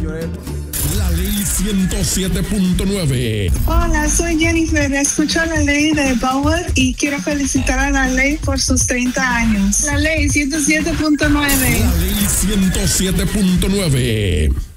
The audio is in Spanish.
La Ley 107.9. Hola, soy Jennifer. Escucho la ley de Bauer y quiero felicitar a la ley por sus 30 años. La Ley 107.9. La Ley 107.9.